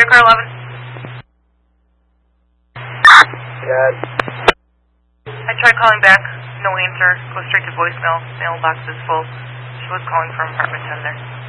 car 11. Yes. I tried calling back, no answer. Go straight to voicemail. Mailbox is full. She was calling from apartment 10 there.